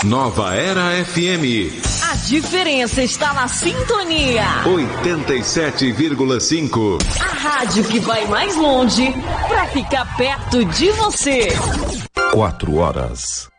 Nova Era FM. A diferença está na sintonia. 87,5. A rádio que vai mais longe para ficar perto de você. 4 horas.